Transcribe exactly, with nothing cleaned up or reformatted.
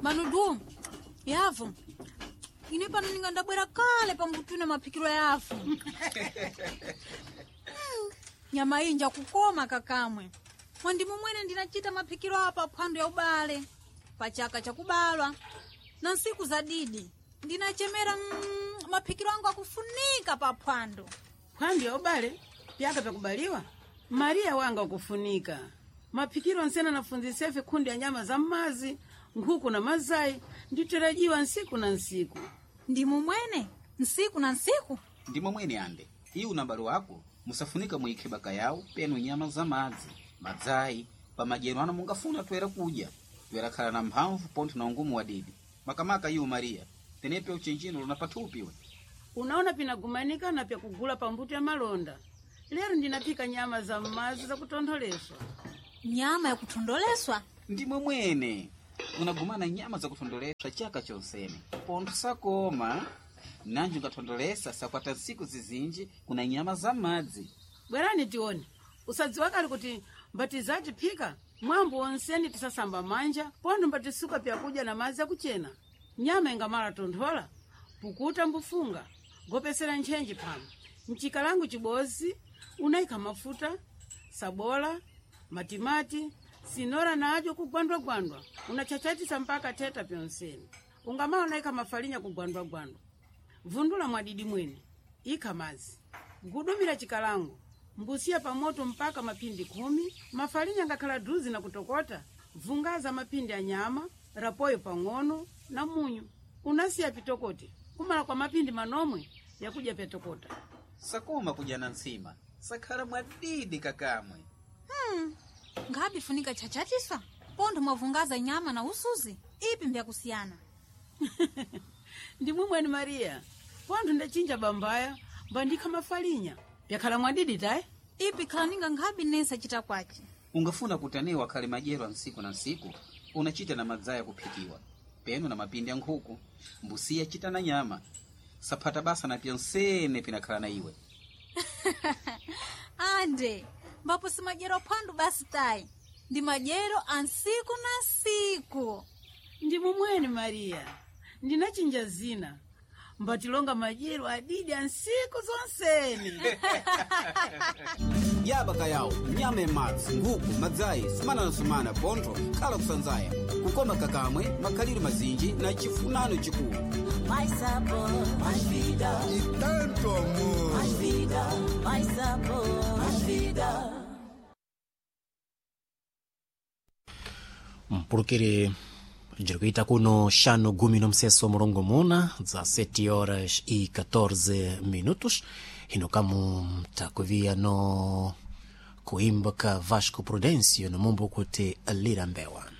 Manudu, yavu. Ine pano ninga ndabwera kale pambutune mapikiro yavu. hmm. Nyama inja kukoma kakamwe. Mwandi mumwene ndinachita mapikiro hapa phwando ya ubale. Pachaka chakubalwa. Na siku za didi. Ndinachemera mm, mapikiro angu akufunika pa phwando. Phwando ya ubale? Pyaka pakubaliwa? Maria wanga ukufunika. Mapikiro nsena nafunzisefe kundi ya nyama za mazi, nkuku na mazai, nditarajiwa nsiku na nsiku. Ndimu mwene? Nsiku na nsiku? Ndimu mwene ande. Hii unambalo wako, musafunika mwikibaka yao, penu nyama za mazi, mazai, pa majeruana mungafuna tuwera kuja. Tuwera kala na mhamvu pontu na ungumu wa didi. Makamaka yu Maria, tenepe uchenjino unapatupiwe. Unaona pinagumanika na pia kugula pambuti ya malonda. Lero ndinapika nyama za mazi za kutondoleswa. Nyama ya kutondoleswa? Ndimo mwene. Unagumana nyama za kutondoleswa chaka chonsene. Pontu sakoma. Nanju ngatondolesa sakwata siku zizinji kuna nyama za mazi. Bwerani tione. Usadzi wakali kuti mbatizaji pika. Mwambu onseni tisasamba manja. Pondu mbatisuka pia kuja na mazi ya kuchena. Nyama ingamara tondola. Pukuta mbufunga. Gopesera nchenji pano. Mchikalangu chibozi. Unaika mafuta. Sabola. Matimati. Sinora na ajo kugwandwa gwandwa. Unachachatisa mpaka teta pionseni. Ungamara unaika mafalinya kugwandwa gwandwa. Vundula mwadidi mwene. Ika mazi. Gudumira chikalangu. Mbusia pamoto mpaka mapindi kumi. Mafalinya ngakala duzi na kutokota. Vungaza mapindi ya nyama. Rapoyo pangono na munyu. Unasia pitokote. Kumala kwa mapindi manomwe ya kuja petokota. Sakoma kujana nsima. Sakara mwadidi kakamwe. Hmm. Ngapi funika chachatisa? Pondo mwavungaza nyama na usuzi. Ipi mbya kusiana? Ndimu mwene Maria. Pondo ndachinja bambaya. Bandika mafalinya. Yakala mwadidi tae? Ipi kalaninga ngapi nesa chita kwachi? Ungafuna kutanewa kale majero nsiku na nsiku. Unachita na mazaya kupikiwa. Penu na mapindi ya nkuku. Mbusia chita na nyama. Sapata basa na pionsene pinakala na iwe. Ande. Mbapo si majero pandu basi tai. Ndi majero ansiku na siku. Ndimu mwene Maria. Ndinachinja zina. Mbatilonga majero adidi ansiku zonseni. Yabaka yao, nyame mazi, nguku, mazai, sumana na sumana, ponto, kala kusanzaya. Kukoma kakamwe, makaliri mazinji, na chifunano chikuu. Mais sabor, mais vida. E tanto amor. Mais vida, mais sabor, mais vida. Mpulukire njirikuita kuno shano gumi no mseso morongo muna za sete horas e catorze minutos. Hino kamu mtakuvia no kuimba ka Vasco Prudencio no mumbo kote Lira Mbewa.